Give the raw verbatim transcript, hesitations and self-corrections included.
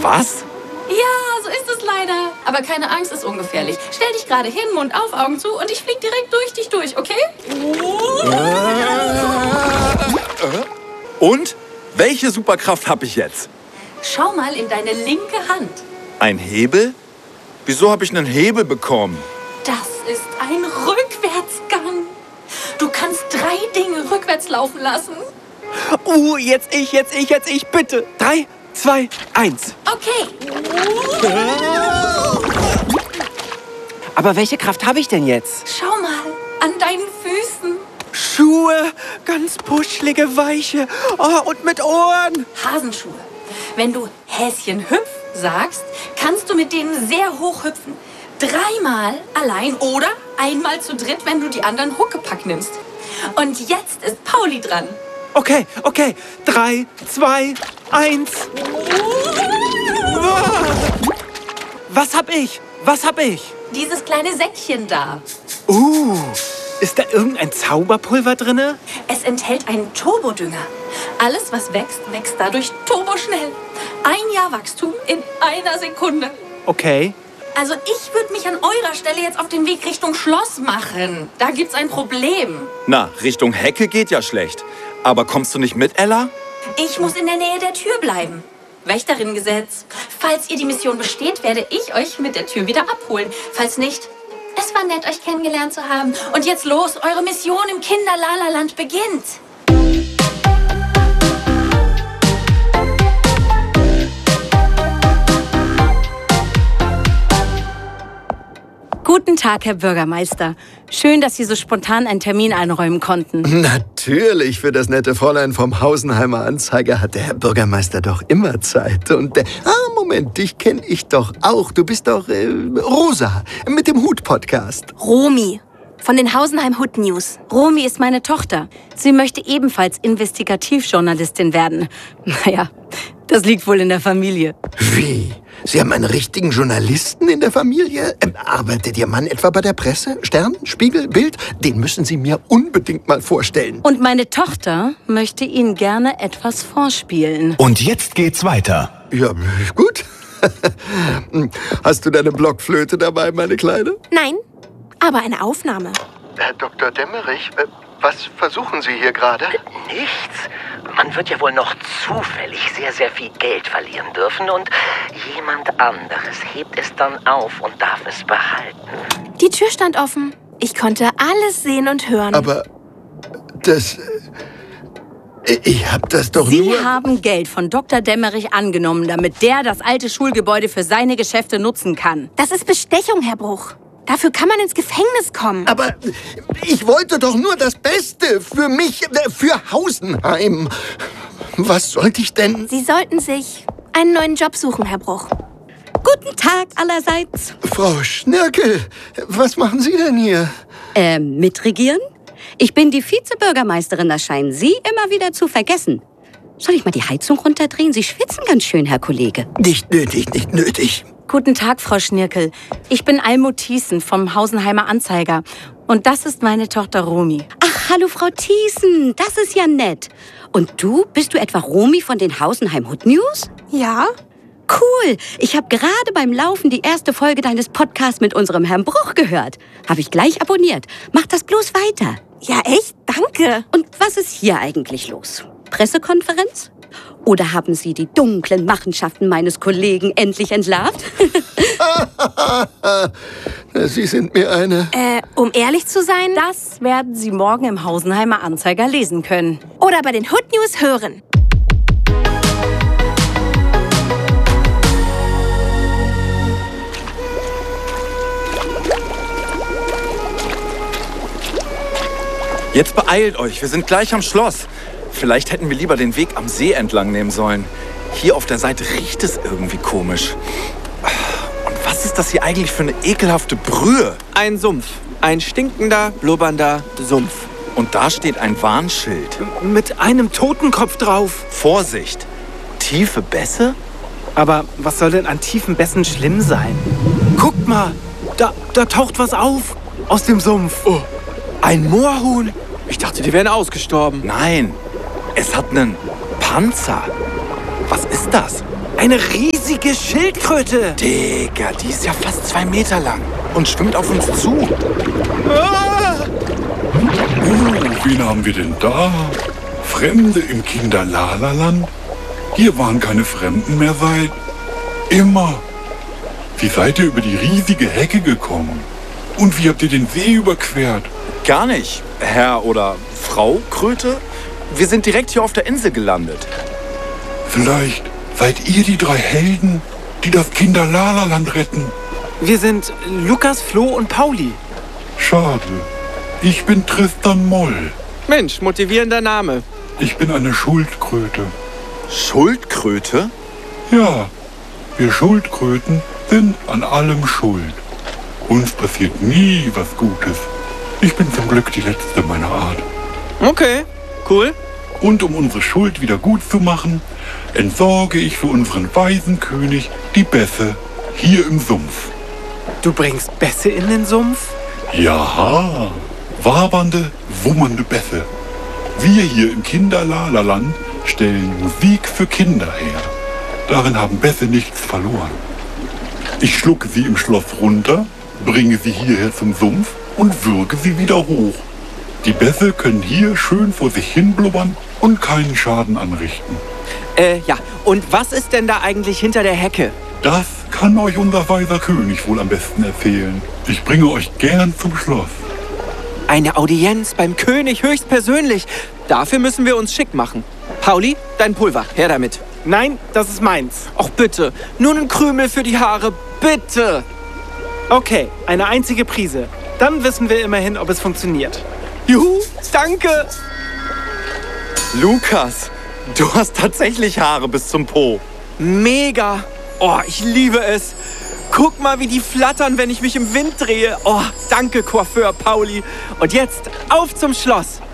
Was? Ja, so ist es leider. Aber keine Angst, ist ungefährlich. Stell dich gerade hin, Mund auf, Augen zu und ich flieg direkt durch dich durch, okay? Und? Welche Superkraft habe ich jetzt? Schau mal in deine linke Hand. Ein Hebel? Wieso habe ich einen Hebel bekommen? Das ist ein Rückwärtsgang. Du kannst drei Dinge rückwärts laufen lassen. Uh, jetzt ich, jetzt ich, jetzt ich, bitte. Drei, zwei, eins. Okay. Aber welche Kraft habe ich denn jetzt? Schau mal an deinen Füßen. Schuhe, ganz puschlige, weiche. Oh, und mit Ohren. Hasenschuhe. Wenn du Häschen hüpf sagst, kannst du mit denen sehr hoch hüpfen. Dreimal allein oder einmal zu dritt, wenn du die anderen Huckepack nimmst. Und jetzt ist Pauli dran. Okay, okay. Drei, zwei, eins. Was hab ich? Was hab ich? Dieses kleine Säckchen da. Uh, ist da irgendein Zauberpulver drinne? Es enthält einen Turbodünger. Alles, was wächst, wächst dadurch turboschnell. Ein Jahr Wachstum in einer Sekunde. Okay. Also ich würde mich an eurer Stelle jetzt auf den Weg Richtung Schloss machen. Da gibt's ein Problem. Na, Richtung Hecke geht ja schlecht. Aber kommst du nicht mit, Ella? Ich muss in der Nähe der Tür bleiben. Wächterinnengesetz. Falls ihr die Mission besteht, werde ich euch mit der Tür wieder abholen. Falls nicht, es war nett, euch kennengelernt zu haben. Und jetzt los, eure Mission im Kinderlala-Land beginnt. Guten Tag, Herr Bürgermeister. Schön, dass Sie so spontan einen Termin einräumen konnten. Natürlich, für das nette Fräulein vom Hausenheimer Anzeiger hat der Herr Bürgermeister doch immer Zeit. Und, äh, ah, Moment, dich kenne ich doch auch. Du bist doch äh, Rosa mit dem Hut-Podcast. Romy von den Hausenheim Hut News. Romy ist meine Tochter. Sie möchte ebenfalls Investigativjournalistin werden. Naja, das liegt wohl in der Familie. Wie? Sie haben einen richtigen Journalisten in der Familie? Ähm, arbeitet Ihr Mann etwa bei der Presse? Stern, Spiegel, Bild? Den müssen Sie mir unbedingt mal vorstellen. Und meine Tochter möchte Ihnen gerne etwas vorspielen. Und jetzt geht's weiter. Ja, gut. Hast du deine Blockflöte dabei, meine Kleine? Nein, aber eine Aufnahme. Herr Doktor Demmerich, äh, was versuchen Sie hier gerade? Nichts. Man wird ja wohl noch zufällig sehr, sehr viel Geld verlieren dürfen und jemand anderes hebt es dann auf und darf es behalten. Die Tür stand offen. Ich konnte alles sehen und hören. Aber das... äh, Ich hab das doch Sie nur... haben Geld von Doktor Demmerich angenommen, damit der das alte Schulgebäude für seine Geschäfte nutzen kann. Das ist Bestechung, Herr Bruch. Dafür kann man ins Gefängnis kommen. Aber ich wollte doch nur das Beste für mich, äh, für Hausenheim. Was sollte ich denn... Sie sollten sich einen neuen Job suchen, Herr Bruch. Guten Tag allerseits. Frau Schnirkel, was machen Sie denn hier? Ähm, mitregieren? Ich bin die Vizebürgermeisterin, das scheinen Sie immer wieder zu vergessen. Soll ich mal die Heizung runterdrehen? Sie schwitzen ganz schön, Herr Kollege. Nicht nötig, nicht nötig. Guten Tag, Frau Schnirkel. Ich bin Almut Thiessen vom Hausenheimer Anzeiger. Und das ist meine Tochter Romy. Ach, hallo Frau Thiessen, das ist ja nett. Und du, bist du etwa Romy von den Hausenheim Hut News? Ja? Cool, ich habe gerade beim Laufen die erste Folge deines Podcasts mit unserem Herrn Bruch gehört. Habe ich gleich abonniert. Mach das bloß weiter. Ja, echt? Danke. Und was ist hier eigentlich los? Pressekonferenz? Oder haben Sie die dunklen Machenschaften meines Kollegen endlich entlarvt? Sie sind mir eine... Äh, um ehrlich zu sein... Das werden Sie morgen im Hausenheimer Anzeiger lesen können. Oder bei den Hut News hören. Jetzt beeilt euch, wir sind gleich am Schloss. Vielleicht hätten wir lieber den Weg am See entlang nehmen sollen. Hier auf der Seite riecht es irgendwie komisch. Und was ist das hier eigentlich für eine ekelhafte Brühe? Ein Sumpf. Ein stinkender, blubbernder Sumpf. Und da steht ein Warnschild. Mit einem Totenkopf drauf. Vorsicht, tiefe Bässe? Aber was soll denn an tiefen Bässen schlimm sein? Guckt mal, da, da taucht was auf aus dem Sumpf. Oh, ein Moorhuhn. Ich dachte, die wären ausgestorben. Nein, es hat einen Panzer. Was ist das? Eine riesige Schildkröte. Digga, die ist ja fast zwei Meter lang und schwimmt auf uns zu. Ah! Oh, wen haben wir denn da? Fremde im Kinderlalaland? Hier waren keine Fremden mehr seit immer. Wie seid ihr über die riesige Hecke gekommen? Und wie habt ihr den See überquert? Gar nicht, Herr oder Frau Kröte. Wir sind direkt hier auf der Insel gelandet. Vielleicht seid ihr die drei Helden, die das Kinderlalaland retten. Wir sind Lukas, Flo und Pauli. Schade. Ich bin Tristan Moll. Mensch, motivierender Name. Ich bin eine Schuldkröte. Schuldkröte? Ja, wir Schuldkröten sind an allem schuld. Uns passiert nie was Gutes. Ich bin zum Glück die letzte meiner Art. Okay, cool. Und um unsere Schuld wieder gut zu machen, entsorge ich für unseren weisen König die Bässe hier im Sumpf. Du bringst Bässe in den Sumpf? Ja, wabernde, wummernde Bässe. Wir hier im Kinderlalaland stellen Musik für Kinder her. Darin haben Bässe nichts verloren. Ich schlucke sie im Schloss runter, bringe sie hierher zum Sumpf und würge sie wieder hoch. Die Bässe können hier schön vor sich hin blubbern und keinen Schaden anrichten. Äh, ja. Und was ist denn da eigentlich hinter der Hecke? Das kann euch unser weiser König wohl am besten erzählen. Ich bringe euch gern zum Schloss. Eine Audienz beim König höchstpersönlich. Dafür müssen wir uns schick machen. Pauli, dein Pulver, her damit. Nein, das ist meins. Ach bitte, nur ein Krümel für die Haare, bitte. Okay, eine einzige Prise. Dann wissen wir immerhin, ob es funktioniert. Juhu, danke. Lukas, du hast tatsächlich Haare bis zum Po. Mega. Oh, ich liebe es. Guck mal, wie die flattern, wenn ich mich im Wind drehe. Oh, danke, Coiffeur Pauli. Und jetzt auf zum Schloss.